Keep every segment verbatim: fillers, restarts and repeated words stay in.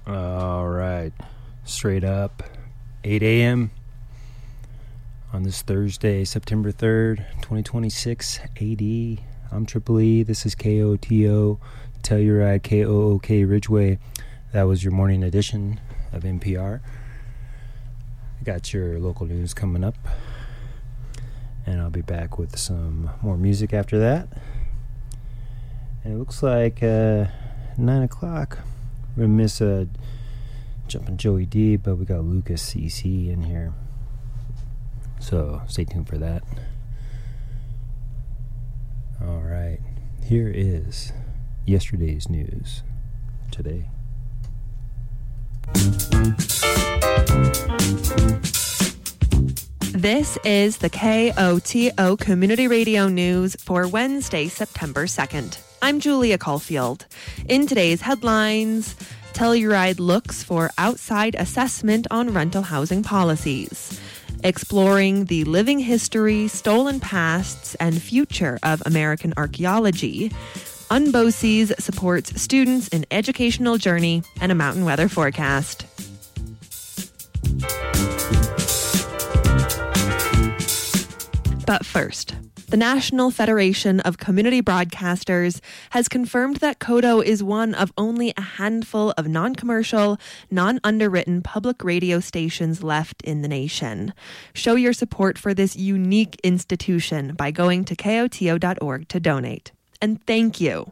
All right. Straight up, eight a.m. on this Thursday, September third, twenty twenty-six A D. I'm Triple E. This is K O T O, Telluride, K O O K Ridgeway. That was your morning edition of N P R. I got your local news coming up, and I'll be back with some more music after that. And it looks like uh, nine o'clock. We're going to miss uh, Jumpin' Joey D, but we got Lucas C C in here. So stay tuned for that. All right. Here is yesterday's news today. This is the K O T O Community Radio News for Wednesday, September second. I'm Julia Caulfield. In today's headlines, Telluride looks for outside assessment on rental housing policies. Exploring the living history, stolen pasts, and future of American archaeology. UNBOCES supports students in educational journey and a mountain weather forecast. But first, the National Federation of Community Broadcasters has confirmed that KOTO is one of only a handful of non-commercial, non-underwritten public radio stations left in the nation. Show your support for this unique institution by going to K O T O dot org to donate. And thank you.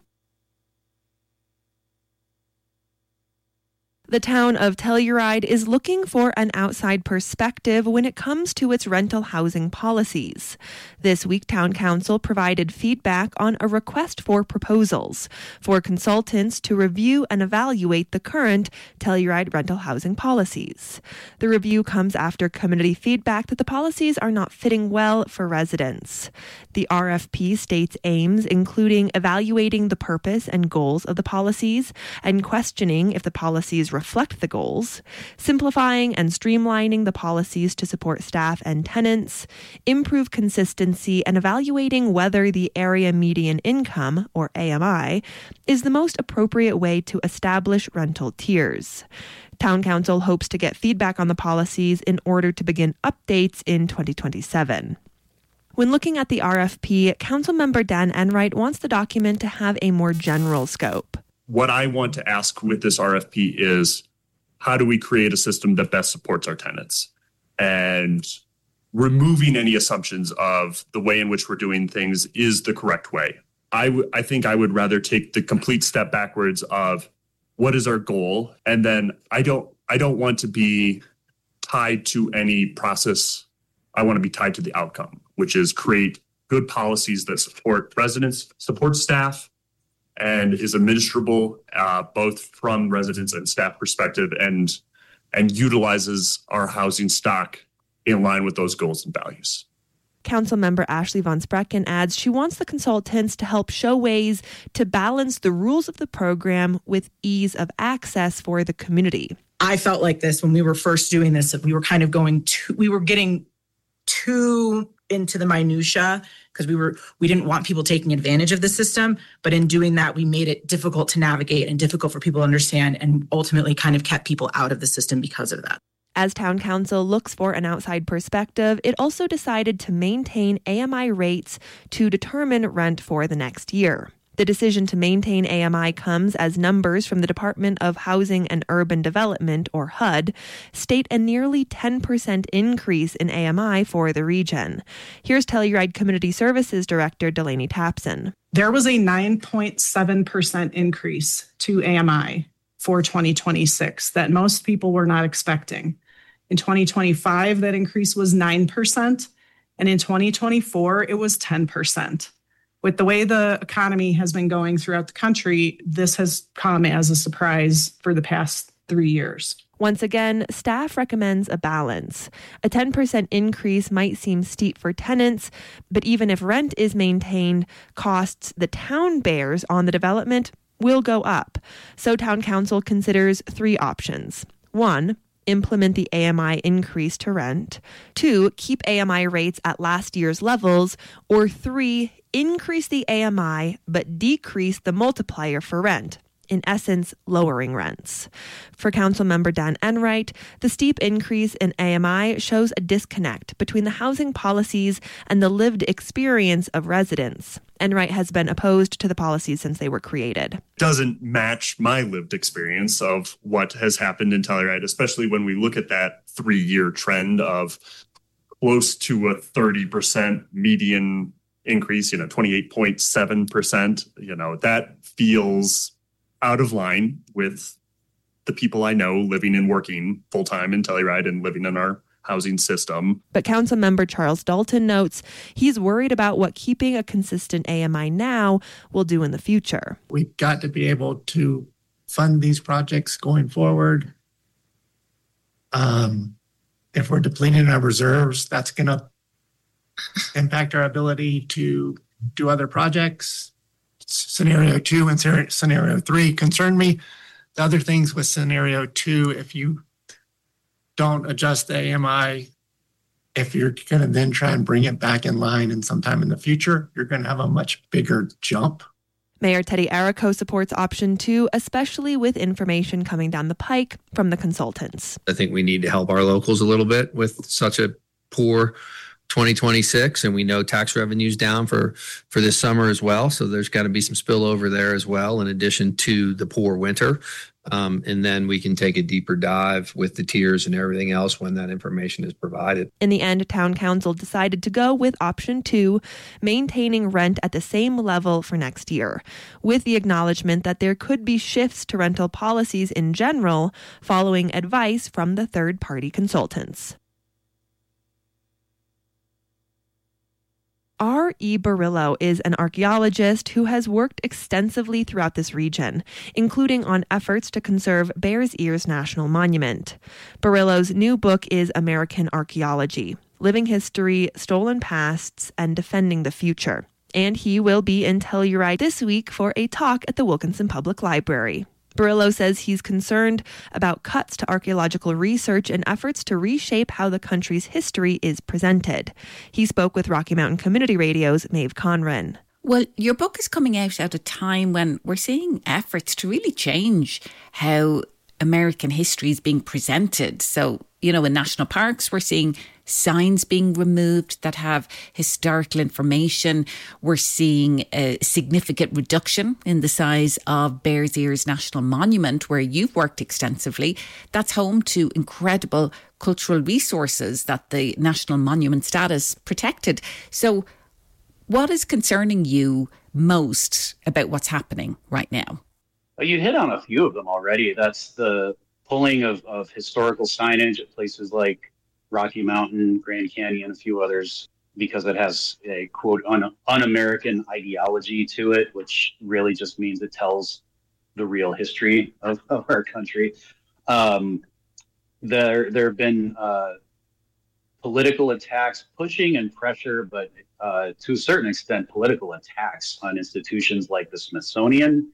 The town of Telluride is looking for an outside perspective when it comes to its rental housing policies. This week, Town Council provided feedback on a request for proposals for consultants to review and evaluate the current Telluride rental housing policies. The review comes after community feedback that the policies are not fitting well for residents. The R F P states aims including evaluating the purpose and goals of the policies and questioning if the policies reflect the goals, simplifying and streamlining the policies to support staff and tenants, improve consistency, and evaluating whether the area median income, or A M I, is the most appropriate way to establish rental tiers. Town Council hopes to get feedback on the policies in order to begin updates in twenty twenty-seven. When looking at the R F P, Councilmember Dan Enright wants the document to have a more general scope. What I want to ask with this R F P is, how do we create a system that best supports our tenants? And removing any assumptions of the way in which we're doing things is the correct way. I, w- I think I would rather take the complete step backwards of what is our goal? And then I don't I don't want to be tied to any process. I want to be tied to the outcome, which is create good policies that support residents, support staff, and is administrable uh, both from residents and staff perspective, and and utilizes our housing stock in line with those goals and values. Councilmember Ashley Von Sprecken adds she wants the consultants to help show ways to balance the rules of the program with ease of access for the community. I felt like this when we were first doing this, that we were kind of going to, we were getting too into the minutia because we were we didn't want people taking advantage of the system. But in doing that, we made it difficult to navigate and difficult for people to understand, and ultimately kind of kept people out of the system because of that. As Town Council looks for an outside perspective, it also decided to maintain A M I rates to determine rent for the next year. The decision to maintain A M I comes as numbers from the Department of Housing and Urban Development, or H U D, state a nearly ten percent increase in A M I for the region. Here's Telluride Community Services Director Delaney Tapson. There was a nine point seven percent increase to A M I for twenty twenty-six that most people were not expecting. In twenty twenty-five, that increase was nine percent, and in twenty twenty-four, it was ten percent. With the way the economy has been going throughout the country, this has come as a surprise for the past three years. Once again, staff recommends a balance. A ten percent increase might seem steep for tenants, but even if rent is maintained, costs the town bears on the development will go up. So Town Council considers three options. One, implement the A M I increase to rent. Two, keep A M I rates at last year's levels. Or three, increase the A M I but decrease the multiplier for rent. in essence, lowering rents. For Councilmember Dan Enright, the steep increase in A M I shows a disconnect between the housing policies and the lived experience of residents. Enright has been opposed to the policies since they were created. Doesn't match my lived experience of what has happened in Telluride, especially when we look at that three-year trend of close to a thirty percent median increase, you know, twenty-eight point seven percent. You know, that feels out of line with the people I know living and working full-time in Telluride and living in our housing system. But Councilmember Charles Dalton notes he's worried about what keeping a consistent A M I now will do in the future. We've got to be able to fund these projects going forward. Um, if we're depleting our reserves, that's going to impact our ability to do other projects. Scenario two and scenario three concern me. The other things with scenario two, if you don't adjust the A M I, if you're going to then try and bring it back in line and sometime in the future, you're going to have a much bigger jump. Mayor Teddy Errico supports option two, especially with information coming down the pike from the consultants. I think we need to help our locals a little bit with such a poor twenty twenty-six, and we know tax revenue's down for, for this summer as well. So there's got to be some spillover there as well, in addition to the poor winter. Um, and then we can take a deeper dive with the tiers and everything else when that information is provided. In the end, Town Council decided to go with option two, maintaining rent at the same level for next year, with the acknowledgement that there could be shifts to rental policies in general, following advice from the third-party consultants. R E. Barillo is an archaeologist who has worked extensively throughout this region, including on efforts to conserve Bears Ears National Monument. Barillo's new book is American Archaeology: Living History, Stolen Pasts, and Defending the Future. And he will be in Telluride this week for a talk at the Wilkinson Public Library. Barillo says he's concerned about cuts to archaeological research and efforts to reshape how the country's history is presented. He spoke with Rocky Mountain Community Radio's Maeve Conran. Well, your book is coming out at a time when we're seeing efforts to really change how American history is being presented. So, you know, in national parks, we're seeing signs being removed that have historical information. We're seeing a significant reduction in the size of Bears Ears National Monument, where you've worked extensively. That's home to incredible cultural resources that the National Monument status protected. So what is concerning you most about what's happening right now? You hit on a few of them already. That's the pulling of, of historical signage at places like Rocky Mountain, Grand Canyon, a few others, because it has a, quote, un, un-American ideology to it, which really just means it tells the real history of, of our country. Um, there, there have been uh, political attacks, pushing and pressure, but uh, to a certain extent, political attacks on institutions like the Smithsonian,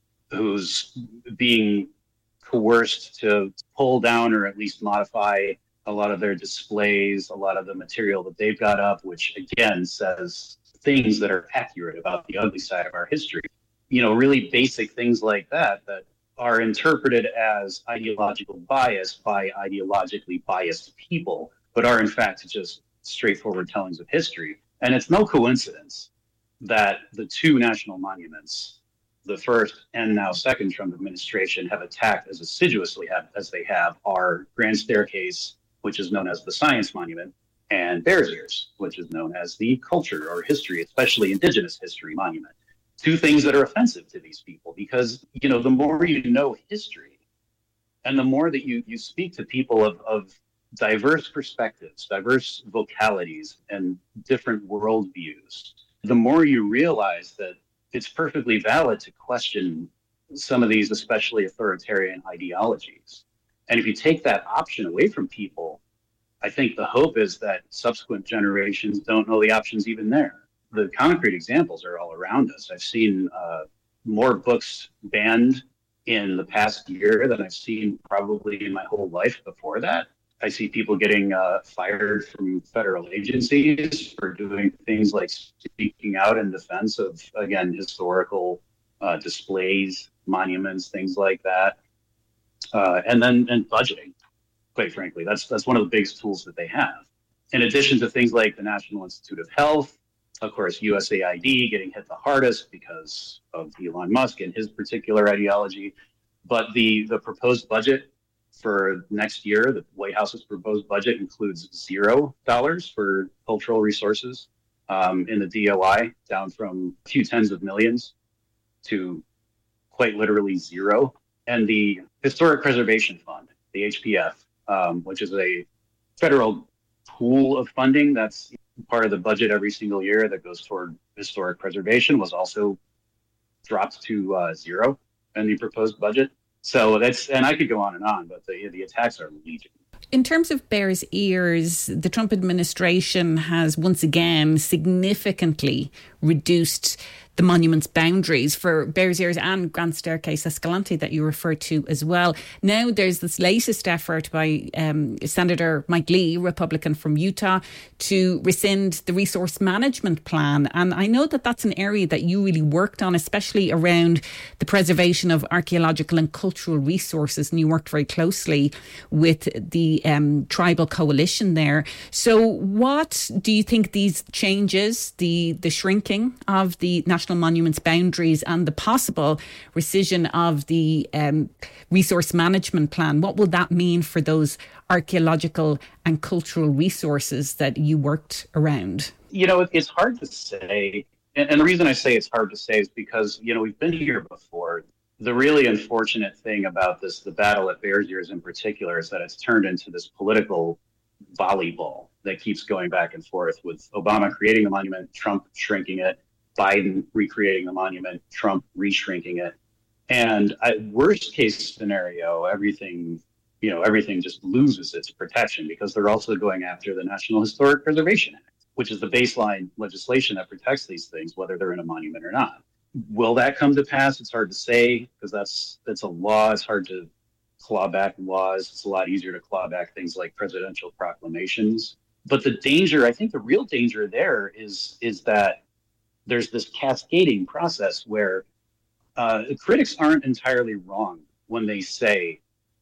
who's being coerced to pull down or at least modify a lot of their displays, a lot of the material that they've got up, which again says things that are accurate about the ugly side of our history. You know, really basic things like that, that are interpreted as ideological bias by ideologically biased people, but are in fact just straightforward tellings of history. And it's no coincidence that the two national monuments, the first and now second Trump administration, have attacked as assiduously have, as they have our Grand Staircase, which is known as the Science Monument, and Bears Ears, which is known as the Culture or History, especially Indigenous History Monument. Two things that are offensive to these people, because, you know, the more you know history and the more that you, you speak to people of, of diverse perspectives, diverse vocalities, and different worldviews, the more you realize that it's perfectly valid to question some of these, especially authoritarian ideologies. And if you take that option away from people, I think the hope is that subsequent generations don't know the option's even there. The concrete examples are all around us. I've seen uh, more books banned in the past year than I've seen probably in my whole life before that. I see people getting uh, fired from federal agencies for doing things like speaking out in defense of, again, historical uh, displays, monuments, things like that. Uh, and then and budgeting, quite frankly. That's that's one of the biggest tools that they have. In addition to things like the National Institute of Health, of course, U S A I D getting hit the hardest because of Elon Musk and his particular ideology. But the, the proposed budget for next year, the White House's proposed budget includes zero dollars for cultural resources um, in the D O I, down from a few tens of millions to quite literally zero. And the Historic Preservation Fund, the H P F, um, which is a federal pool of funding that's part of the budget every single year that goes toward historic preservation, was also dropped to uh, zero in the proposed budget. So that's, and I could go on and on, but the the attacks are legion. In terms of Bears Ears, the Trump administration has once again significantly reduced the monument's boundaries for Bears Ears and Grand Staircase Escalante that you referred to as well. Now there's this latest effort by um, Senator Mike Lee, Republican from Utah, to rescind the resource management plan. And I know that that's an area that you really worked on, especially around the preservation of archaeological and cultural resources. And you worked very closely with the um, tribal coalition there. So what do you think these changes, the, the shrinking of the National Monuments boundaries and the possible rescission of the um, resource management plan, what will that mean for those archaeological and cultural resources that you worked around? You know, it's hard to say. And the reason I say it's hard to say is because, you know, we've been here before. The really unfortunate thing about this, the battle at Bears Ears in particular, is that it's turned into this political volleyball that keeps going back and forth, with Obama creating the monument, Trump shrinking it, Biden recreating the monument, Trump re-shrinking it. And at worst case scenario, everything, you know, everything just loses its protection, because they're also going after the National Historic Preservation Act, which is the baseline legislation that protects these things, whether they're in a monument or not. Will that come to pass? It's hard to say, because that's that's a law. It's hard to claw back laws. It's a lot easier to claw back things like presidential proclamations. But the danger, I think the real danger there is, is that there's this cascading process where uh, critics aren't entirely wrong when they say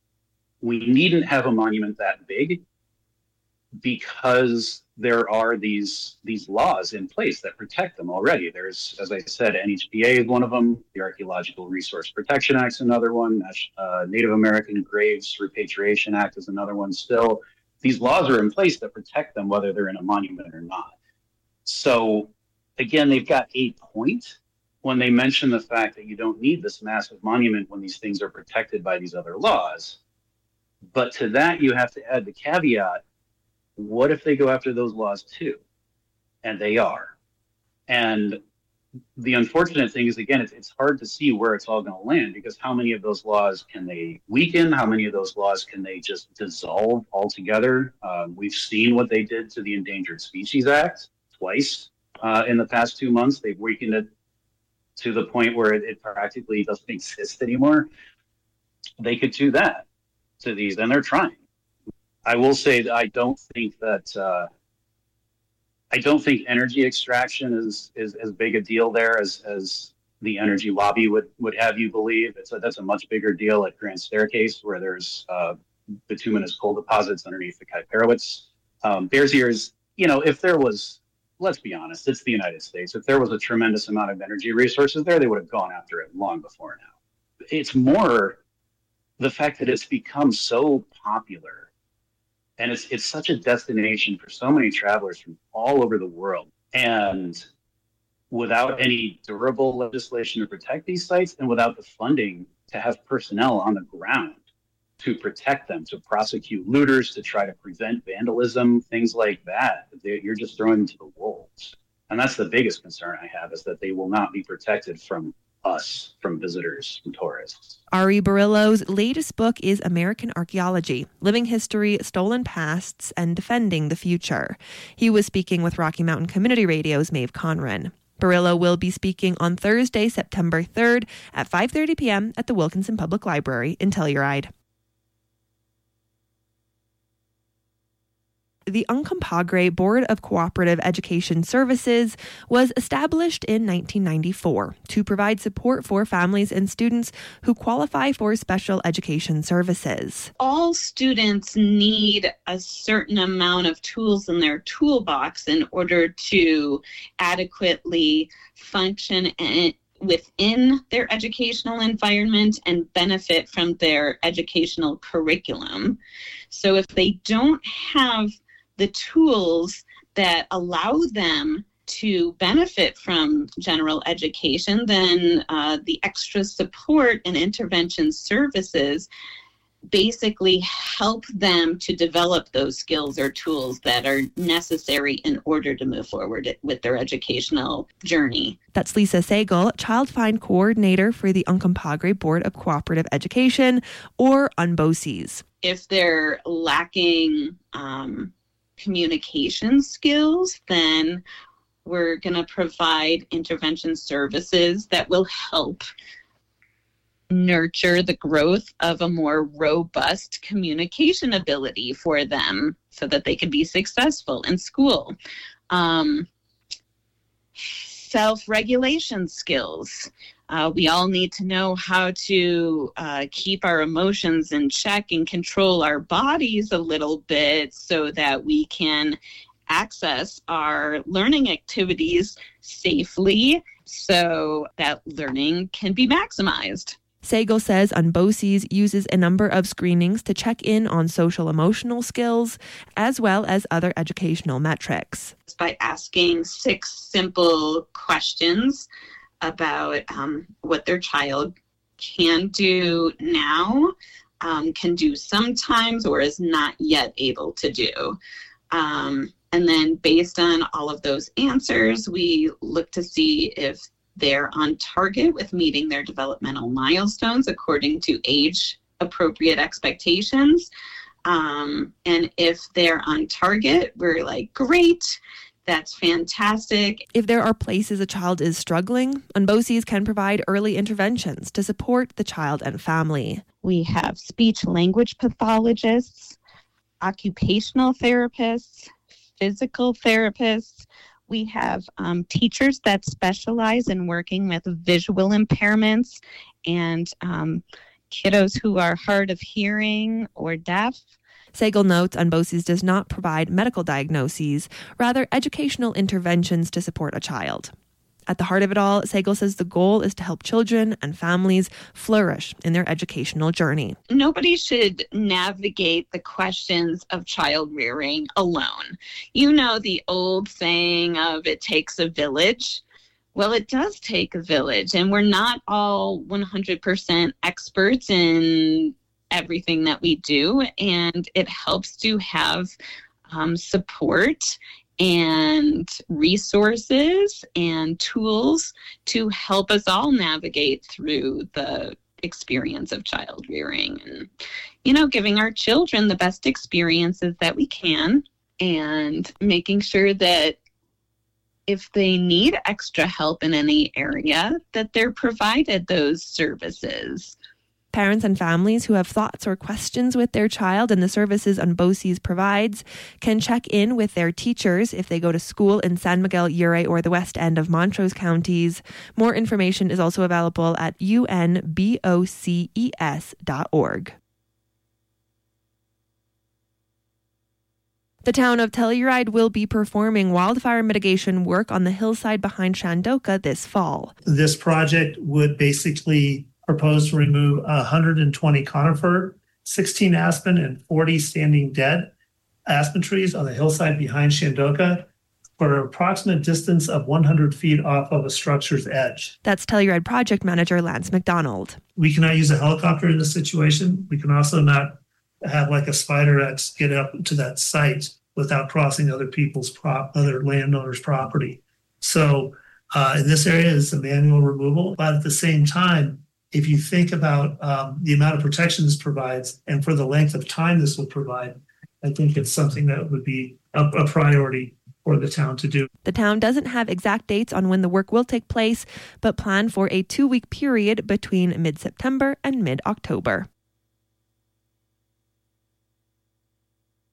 we needn't have a monument that big because there are these these laws in place that protect them already. There's, as I said, N H P A is one of them. The Archaeological Resource Protection Act is another one. Uh, Native American Graves Repatriation Act is another one still. These laws are in place that protect them whether they're in a monument or not. So again, they've got a point when they mention the fact that you don't need this massive monument when these things are protected by these other laws. But to that, you have to add the caveat, what if they go after those laws too? And they are. And the unfortunate thing is, again, it's, it's hard to see where it's all going to land, because how many of those laws can they weaken? How many of those laws can they just dissolve altogether? Um, we've seen what they did to the Endangered Species Act twice uh, in the past two months. They've weakened it to the point where it, it practically doesn't exist anymore. They could do that to these, and they're trying. I will say that I don't think that uh, I don't think energy extraction is, is as big a deal there as, as the energy lobby would, would have you believe. It's a, that's a much bigger deal at Grand Staircase, where there's uh, bituminous coal deposits underneath the Kuiperowitz. Um, Bears Ears, you know, if there was, let's be honest, it's the United States. If there was a tremendous amount of energy resources there, they would have gone after it long before now. It's more the fact that it's become so popular. And it's it's such a destination for so many travelers from all over the world. And without any durable legislation to protect these sites, and without the funding to have personnel on the ground to protect them, to prosecute looters, to try to prevent vandalism, things like that, you're just throwing them to the wolves. And that's the biggest concern I have, is that they will not be protected from us, from visitors, from tourists. Ari Barillo's latest book is American Archaeology, Living History, Stolen Pasts, and Defending the Future. He was speaking with Rocky Mountain Community Radio's Maeve Conran. Barillo will be speaking on Thursday, September third at five thirty p.m. at the Wilkinson Public Library in Telluride. the Uncompahgre Board of Cooperative Education Services was established in nineteen ninety-four to provide support for families and students who qualify for special education services. All students need a certain amount of tools in their toolbox in order to adequately function in, within their educational environment and benefit from their educational curriculum. So if they don't have the tools that allow them to benefit from general education, then uh, the extra support and intervention services basically help them to develop those skills or tools that are necessary in order to move forward with their educational journey. That's Lisa Sagal, Child Find Coordinator for the Uncompahgre Board of Cooperative Education, or UNBOCES. If they're lacking um, communication skills, then we're going to provide intervention services that will help nurture the growth of a more robust communication ability for them so that they can be successful in school. Um, self-regulation skills. Uh, we all need to know how to uh, keep our emotions in check and control our bodies a little bit so that we can access our learning activities safely so that learning can be maximized. Sagal says UNBOCES uses a number of screenings to check in on social emotional skills as well as other educational metrics. By asking six simple questions about um, what their child can do now, um, can do sometimes, or is not yet able to do. Um, and then based on all of those answers, we look to see if they're on target with meeting their developmental milestones according to age-appropriate expectations. Um, and if they're on target, we're like, great, that's fantastic. If there are places a child is struggling, UNBOCES can provide early interventions to support the child and family. We have speech-language pathologists, occupational therapists, physical therapists. We have um, teachers that specialize in working with visual impairments and um, kiddos who are hard of hearing or deaf. Sagal notes UNBOCES does not provide medical diagnoses, rather educational interventions to support a child. At the heart of it all, Sagal says the goal is to help children and families flourish in their educational journey. Nobody should navigate the questions of child rearing alone. You know the old saying of it takes a village. Well, it does take a village, and we're not all one hundred percent experts in everything that we do, and it helps to have um, support and resources and tools to help us all navigate through the experience of child rearing and, you know, giving our children the best experiences that we can and making sure that if they need extra help in any area, that they're provided those services. Parents and families who have thoughts or questions with their child and the services UNBOCES provides can check in with their teachers if they go to school in San Miguel, Ure, or the west end of Montrose counties. More information is also available at U N B O C E S dot org. The town of Telluride will be performing wildfire mitigation work on the hillside behind Shandoka this fall. This project would basically propose to remove one hundred twenty conifer, sixteen aspen, and forty standing dead aspen trees on the hillside behind Shandoka for an approximate distance of one hundred feet off of a structure's edge. That's Telluride Project Manager Lance McDonald. We cannot use a helicopter in this situation. We can also not have like a Spider X get up to that site without crossing other people's prop, other landowners' property. So uh, in this area, it's a manual removal, but at the same time, if you think about um, the amount of protection this provides and for the length of time this will provide, I think it's something that would be a, a priority for the town to do. The town doesn't have exact dates on when the work will take place, but plan for a two-week period between mid-September and mid-October.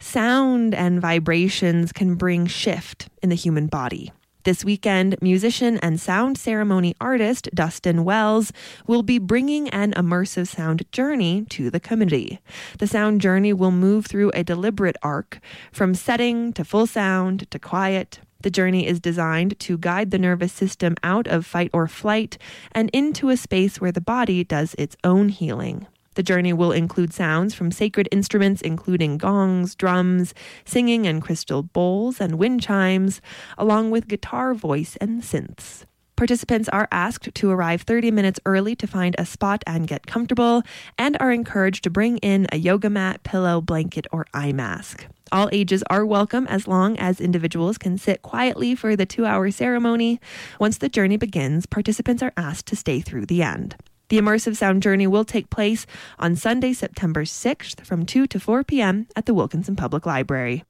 Sound and vibrations can bring shift in the human body. This weekend, musician and sound ceremony artist Dustin Wells will be bringing an immersive sound journey to the community. The sound journey will move through a deliberate arc from setting to full sound to quiet. The journey is designed to guide the nervous system out of fight or flight and into a space where the body does its own healing. The journey will include sounds from sacred instruments, including gongs, drums, singing and crystal bowls, and wind chimes, along with guitar, voice, and synths. Participants are asked to arrive thirty minutes early to find a spot and get comfortable, and are encouraged to bring in a yoga mat, pillow, blanket, or eye mask. All ages are welcome as long as individuals can sit quietly for the two-hour ceremony. Once the journey begins, participants are asked to stay through the end. The immersive sound journey will take place on Sunday, September sixth from two to four p.m. at the Wilkinson Public Library.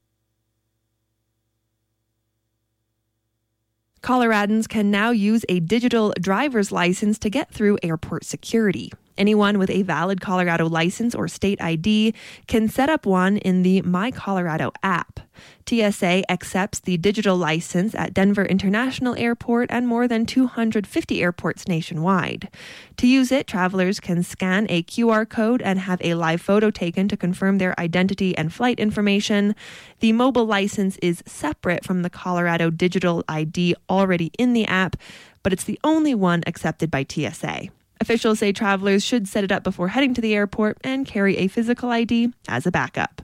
Coloradans can now use a digital driver's license to get through airport security. Anyone with a valid Colorado license or state I D can set up one in the My Colorado app. T S A accepts the digital license at Denver International Airport and more than two hundred fifty airports nationwide. To use it, travelers can scan a Q R code and have a live photo taken to confirm their identity and flight information. The mobile license is separate from the Colorado digital I D already in the app, but it's the only one accepted by T S A. Officials say travelers should set it up before heading to the airport and carry a physical I D as a backup.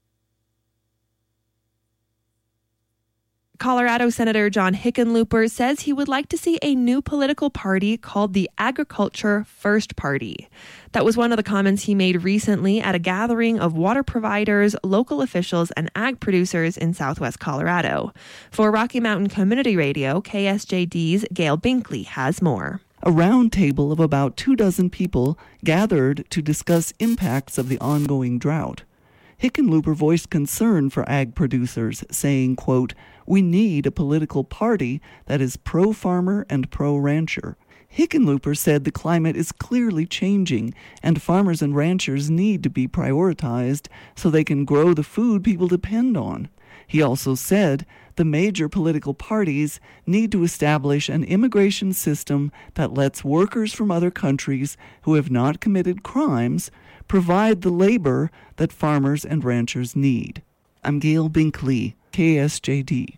Colorado Senator John Hickenlooper says he would like to see a new political party called the Agriculture First Party. That was one of the comments he made recently at a gathering of water providers, local officials, and ag producers in southwest Colorado. For Rocky Mountain Community Radio, K S J D's Gail Binkley has more. A round table of about two dozen people gathered to discuss impacts of the ongoing drought. Hickenlooper voiced concern for ag producers, saying, quote, "We need a political party that is pro-farmer and pro-rancher." Hickenlooper said the climate is clearly changing and farmers and ranchers need to be prioritized so they can grow the food people depend on. He also said the major political parties need to establish an immigration system that lets workers from other countries who have not committed crimes provide the labor that farmers and ranchers need. I'm Gail Binkley, K S J D.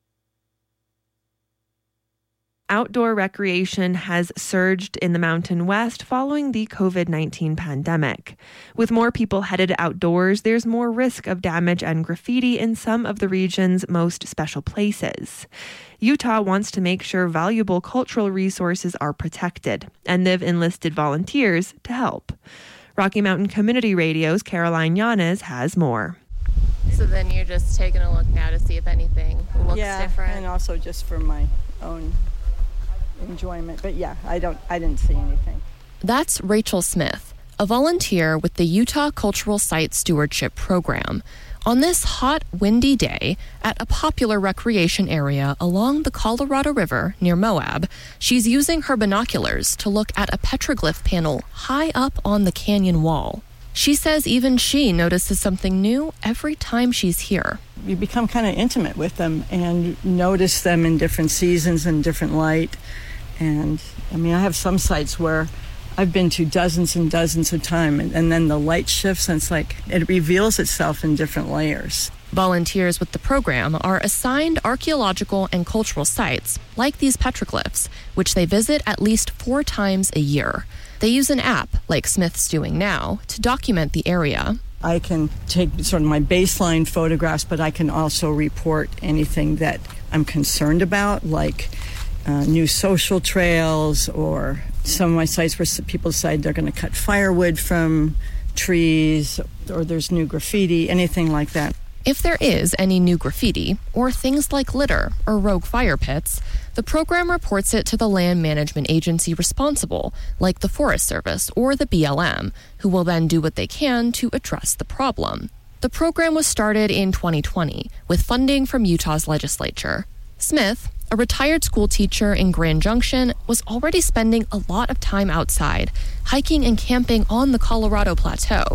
Outdoor recreation has surged in the Mountain West following the covid nineteen pandemic. With more people headed outdoors, there's more risk of damage and graffiti in some of the region's most special places. Utah wants to make sure valuable cultural resources are protected, and they've enlisted volunteers to help. Rocky Mountain Community Radio's Caroline Yanez has more. So then you're just taking a look now to see if anything looks yeah, different? And also just for my own enjoyment. But yeah, I don't I didn't see anything. That's Rachel Smith, a volunteer with the Utah Cultural Site Stewardship Program. On this hot, windy day at a popular recreation area along the Colorado River near Moab, she's using her binoculars to look at a petroglyph panel high up on the canyon wall. She says even she notices something new every time she's here. You become kind of intimate with them and notice them in different seasons and different light. And I mean, I have some sites where I've been to dozens and dozens of times, and, and then the light shifts and it's like it reveals itself in different layers. Volunteers with the program are assigned archaeological and cultural sites, like these petroglyphs, which they visit at least four times a year. They use an app, like Smith's doing now, to document the area. I can take sort of my baseline photographs, but I can also report anything that I'm concerned about, like uh, new social trails, or some of my sites where people decide they're going to cut firewood from trees, or there's new graffiti, anything like that. If there is any new graffiti, or things like litter or rogue fire pits, the program reports it to the land management agency responsible, like the Forest Service or the B L M, who will then do what they can to address the problem. The program was started in twenty twenty with funding from Utah's legislature. Smith, a retired school teacher in Grand Junction, was already spending a lot of time outside, hiking and camping on the Colorado Plateau.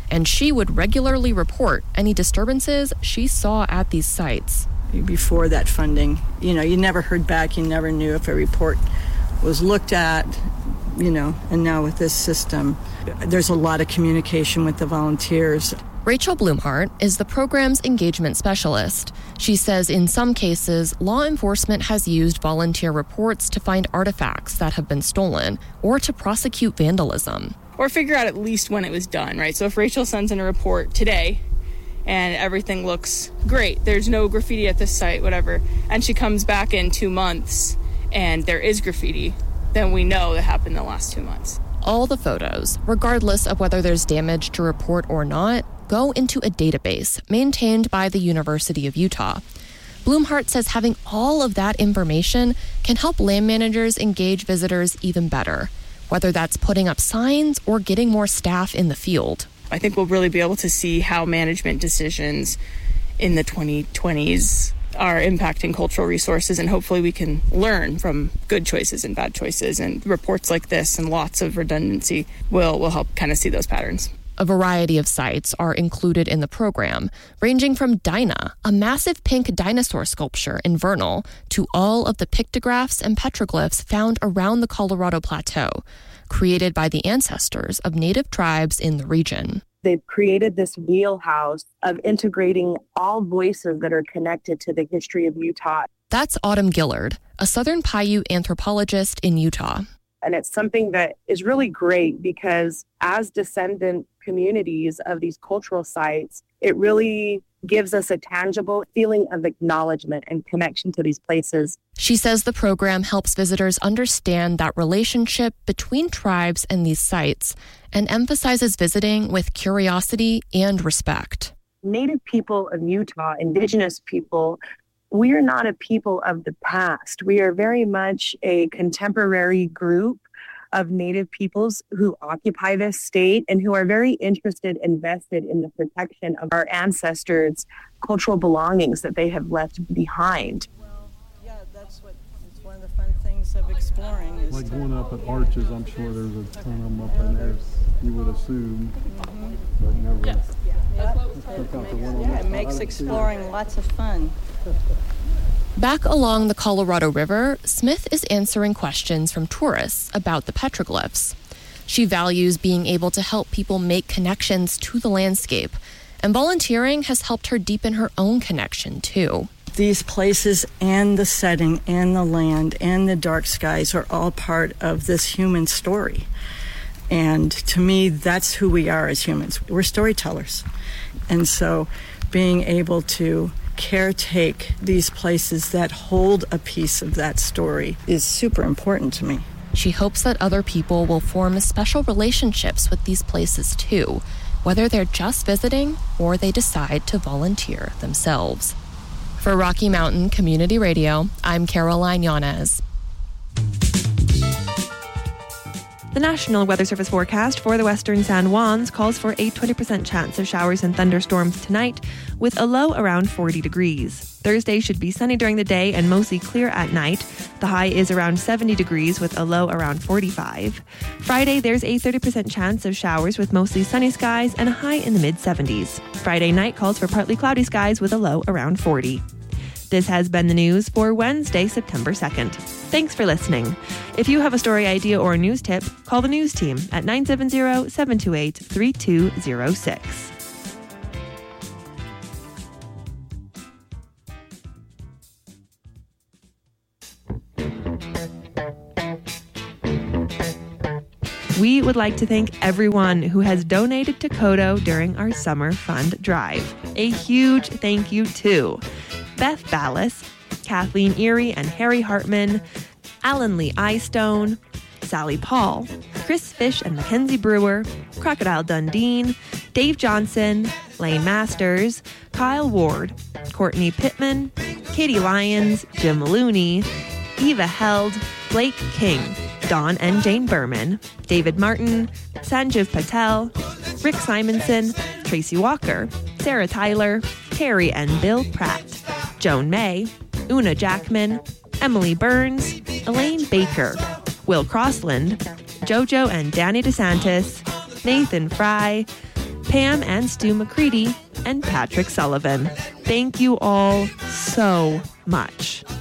and she would regularly report any disturbances she saw at these sites. Before that funding, you know, you never heard back, you never knew if a report was looked at, you know, and now with this system, there's a lot of communication with the volunteers. Rachel Blumhart is the program's engagement specialist. She says in some cases, law enforcement has used volunteer reports to find artifacts that have been stolen or to prosecute vandalism. Or figure out at least when it was done, right? So if Rachel sends in a report today and everything looks great, there's no graffiti at this site, whatever, and she comes back in two months and there is graffiti, then we know that happened in the last two months. All the photos, regardless of whether there's damage to report or not, go into a database maintained by the University of Utah. Blumhart says having all of that information can help land managers engage visitors even better, whether that's putting up signs or getting more staff in the field. I think we'll really be able to see how management decisions in the twenty twenties are impacting cultural resources, and hopefully we can learn from good choices and bad choices, and reports like this and lots of redundancy will, will help kind of see those patterns. A variety of sites are included in the program, ranging from Dinah, a massive pink dinosaur sculpture in Vernal, to all of the pictographs and petroglyphs found around the Colorado Plateau, created by the ancestors of native tribes in the region. They've created this wheelhouse of integrating all voices that are connected to the history of Utah. That's Autumn Gillard, a Southern Paiute anthropologist in Utah. And it's something that is really great because as descendant communities of these cultural sites, it really gives us a tangible feeling of acknowledgement and connection to these places. She says the program helps visitors understand that relationship between tribes and these sites and emphasizes visiting with curiosity and respect. Native people of Utah, indigenous people, we are not a people of the past. We are very much a contemporary group of Native peoples who occupy this state and who are very interested and vested in the protection of our ancestors' cultural belongings that they have left behind. Well, yeah, that's what it's one of the fun things of exploring. Is like going up at Arches, I'm sure there's a ton of them up in there, you would assume, mm-hmm. but never. Yes. Yeah, yeah. yeah, it makes exploring lots of fun. Back along the Colorado River, Smith is answering questions from tourists about the petroglyphs. She values being able to help people make connections to the landscape, and volunteering has helped her deepen her own connection, too. These places and the setting and the land and the dark skies are all part of this human story. And to me, that's who we are as humans. We're storytellers. And so being able to caretake these places that hold a piece of that story is super important to me. She hopes that other people will form special relationships with these places too, whether they're just visiting or they decide to volunteer themselves. For Rocky Mountain Community Radio, I'm Caroline Yanez. The National Weather Service forecast for the western San Juans calls for a twenty percent chance of showers and thunderstorms tonight, with a low around forty degrees. Thursday should be sunny during the day and mostly clear at night. The high is around seventy degrees with a low around forty-five. Friday, there's a thirty percent chance of showers with mostly sunny skies and a high in the mid seventies. Friday night calls for partly cloudy skies with a low around forty. This has been the news for Wednesday, September second. Thanks for listening. If you have a story idea or a news tip, call the news team at nine seven zero, seven two eight, three two zero six. We would like to thank everyone who has donated to Kodo during our Summer Fund Drive. A huge thank you to Beth Ballas, Kathleen Erie and Harry Hartman, Alan Lee Eyestone, Sally Paul, Chris Fish and Mackenzie Brewer, Crocodile Dundee, Dave Johnson, Lane Masters, Kyle Ward, Courtney Pittman, Katie Lyons, Jim Looney, Eva Held, Blake King, Dawn and Jane Berman, David Martin, Sanjiv Patel, Rick Simonson, Tracy Walker, Sarah Tyler, Terry and Bill Pratt, Joan May, Una Jackman, Emily Burns, Elaine Baker, Will Crossland, Jojo and Danny DeSantis, Nathan Fry, Pam and Stu McCready, and Patrick Sullivan. Thank you all so much.